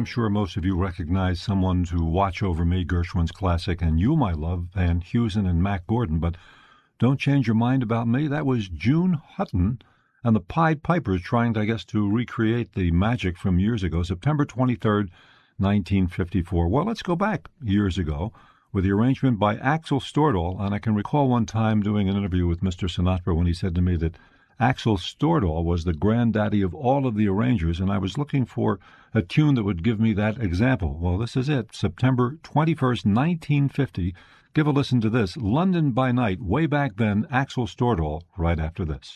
I'm sure most of you recognize Someone to Watch Over Me, Gershwin's classic, and You, My Love, Van Heusen and Mac Gordon. But don't change your mind about me. That was June Hutton and the Pied Pipers trying, I guess, to recreate the magic from years ago, September 23rd, 1954. Well, let's go back years ago with the arrangement by Axel Stordahl. And I can recall one time doing an interview with Mr. Sinatra when he said to me that Axel Stordahl was the granddaddy of all of the arrangers, and I was looking for a tune that would give me that example. Well, this is it, September 21st, 1950. Give a listen to this, London by Night, way back then, Axel Stordahl, right after this.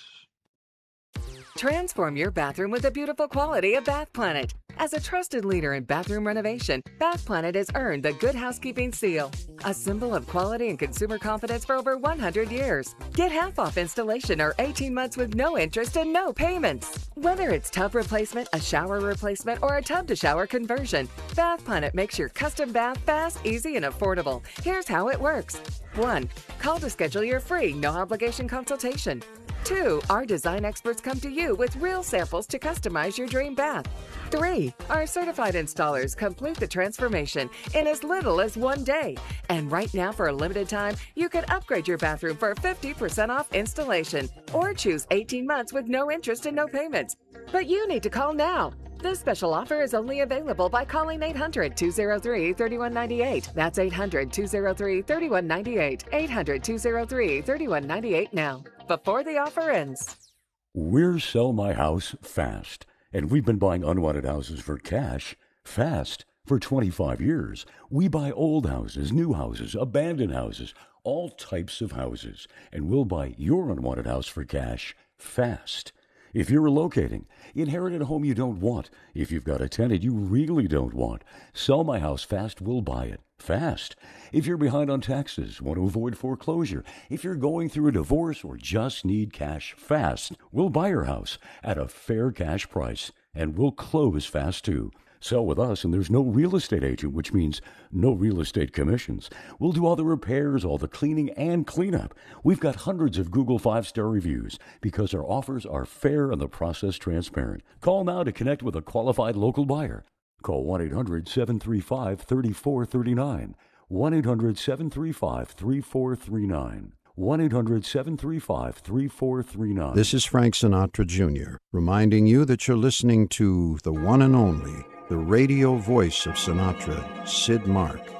Transform your bathroom with the beautiful quality of Bath Planet. As a trusted leader in bathroom renovation, Bath Planet has earned the Good Housekeeping seal, a symbol of quality and consumer confidence for over 100 years. Get half off installation or 18 months with no interest and no payments. Whether it's tub replacement, a shower replacement, or a tub-to-shower conversion, Bath Planet makes your custom bath fast, easy, and affordable. Here's how it works. 1. Call to schedule your free, no-obligation consultation. 2. Our design experts come to you with real samples to customize your dream bath. 3. Our certified installers complete the transformation in as little as 1 day. And right now, for a limited time, you can upgrade your bathroom for 50% off installation or choose 18 months with no interest and no payments. But you need to call now. This special offer is only available by calling 800-203-3198. That's 800-203-3198. 800-203-3198 now, before the offer ends. We're Sell My House Fast, and we've been buying unwanted houses for cash fast for 25 years. We buy old houses, new houses, abandoned houses, all types of houses, and we'll buy your unwanted house for cash fast. If you're relocating, inherited a home you don't want, if you've got a tenant you really don't want, Sell My House Fast will buy it fast. If you're behind on taxes, want to avoid foreclosure, if you're going through a divorce or just need cash fast, we'll buy your house at a fair cash price, and we'll close fast too. Sell with us, and there's no real estate agent, which means no real estate commissions. We'll do all the repairs, all the cleaning, and cleanup. We've got hundreds of Google 5-star reviews because our offers are fair and the process transparent. Call now to connect with a qualified local buyer. Call 1-800-735-3439. 1-800-735-3439. 1-800-735-3439. This is Frank Sinatra Jr., reminding you that you're listening to the one and only, the radio voice of Sinatra, Sid Mark.